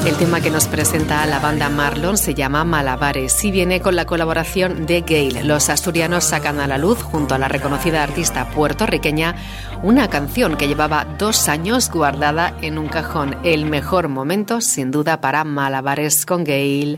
El tema que nos presenta la banda Marlon se llama Malabares y viene con la colaboración de Gale. Los asturianos sacan a la luz, junto a la reconocida artista puertorriqueña, una canción que llevaba 2 años guardada en un cajón. El mejor momento, sin duda, para Malabares con Gale.